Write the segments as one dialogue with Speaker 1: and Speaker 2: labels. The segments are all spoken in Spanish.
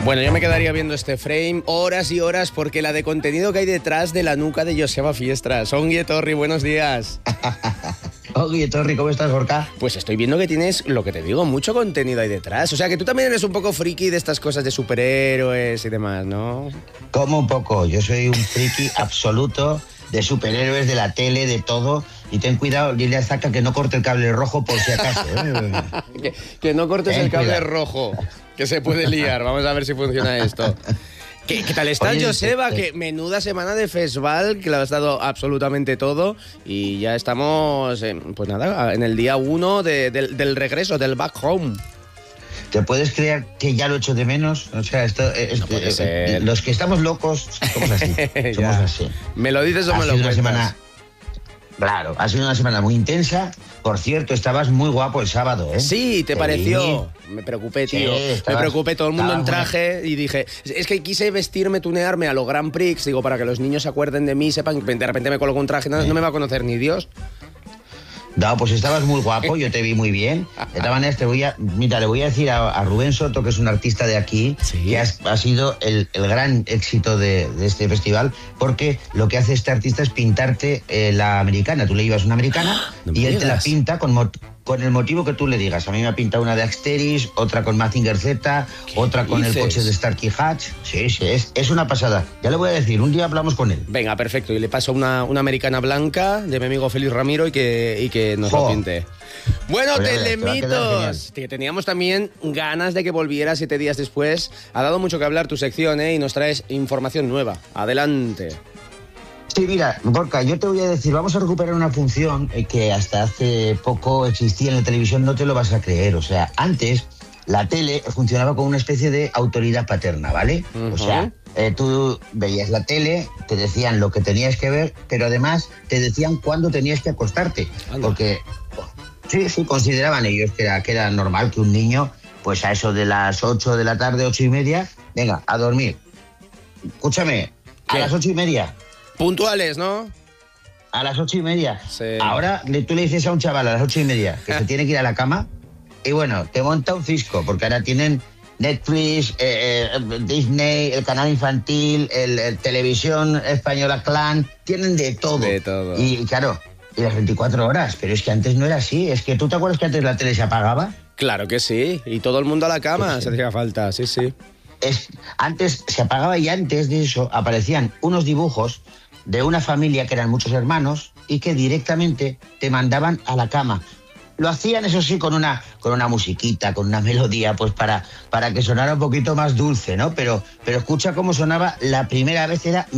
Speaker 1: Bueno, yo me quedaría viendo este frame horas y horas porque la de contenido que hay detrás de la nuca de Joseba Fiestras. Ongi Etorri, buenos días.
Speaker 2: Ongi Etorri, ¿cómo estás, Gorka?
Speaker 1: Pues estoy viendo que tienes, lo que te digo, mucho contenido ahí detrás. O sea, que tú también eres un poco friki de estas cosas de superhéroes y demás, ¿no?
Speaker 2: Como un poco. Yo soy un friki absoluto de superhéroes, de la tele, de todo. Y ten cuidado, dile a Zaka que no corte el cable rojo por si acaso.
Speaker 1: que no cortes el cable rojo, que se puede liar. Vamos a ver si funciona esto. ¿Qué tal estás, Joseba? Que menuda semana de festival, que lo has dado absolutamente todo. Y ya estamos, pues nada, en el día 1 del regreso, del back home.
Speaker 2: ¿Te puedes creer que ya lo echo de menos? O sea, esto no puede ser. Los que estamos locos somos así. Somos así.
Speaker 1: ¿Me lo dices o me lo cuentas?
Speaker 2: Claro, ha sido una semana muy intensa. Por cierto, estabas muy guapo el sábado, ¿eh?
Speaker 1: Sí, ¿te pareció? Me preocupé, tío. Sí, me preocupé, todo el mundo en traje y dije... Es que quise vestirme, tunearme a lo Grand Prix, digo, para que los niños se acuerden de mí, sepan que de repente me coloco un traje, no me va a conocer ni Dios.
Speaker 2: No, pues estabas muy guapo, yo te vi muy bien. De todas maneras, le voy a decir a Rubén Soto, que es un artista de aquí, ¿sí? Que ha sido el gran éxito de este festival, porque lo que hace este artista es pintarte la americana. Tú le llevas una americana y él te la pinta con el motivo que tú le digas. A mí me ha pintado una de Asteris, otra con Mazinger Z, otra con el coche de Starkey Hatch. Sí, es una pasada. Ya le voy a decir, un día hablamos con él.
Speaker 1: Venga, perfecto. Y le paso una americana blanca de mi amigo Félix Ramiro y que nos lo pinte. Bueno, pues Telemitos, que teníamos también ganas de que volviera 7 días después. Ha dado mucho que hablar tu sección, y nos traes información nueva. Adelante.
Speaker 2: Sí, mira, Gorka, yo te voy a decir, vamos a recuperar una función que hasta hace poco existía en la televisión, no te lo vas a creer. O sea, antes la tele funcionaba con una especie de autoridad paterna, ¿vale? Uh-huh. O sea, tú veías la tele, te decían lo que tenías que ver, pero además te decían cuándo tenías que acostarte. Anda. Porque sí, consideraban ellos que era normal que un niño, pues a eso de las 8 de la tarde, 8:30, venga, a dormir. Escúchame, ¿qué? A las 8:30.
Speaker 1: Puntuales, ¿no?
Speaker 2: A las 8:30.
Speaker 1: Sí.
Speaker 2: Ahora tú le dices a un chaval a las 8:30 que se tiene que ir a la cama y bueno, te monta un cisco, porque ahora tienen Netflix, Disney, el canal infantil, el televisión española Clan, tienen de todo.
Speaker 1: De todo.
Speaker 2: Y claro, y las 24 horas, pero es que antes no era así. Es que ¿tú te acuerdas que antes la tele se apagaba?
Speaker 1: Claro que sí, y todo el mundo a la cama, pues sí. Se hacía falta, sí.
Speaker 2: Antes se apagaba y antes de eso aparecían unos dibujos de una familia que eran muchos hermanos y que directamente te mandaban a la cama. Lo hacían, eso sí, con una musiquita, con una melodía, pues para que sonara un poquito más dulce, ¿no? Pero escucha cómo sonaba la primera vez, era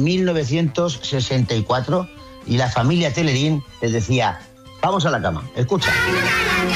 Speaker 2: 1964, y la familia Telerín les decía, vamos a la cama, escucha.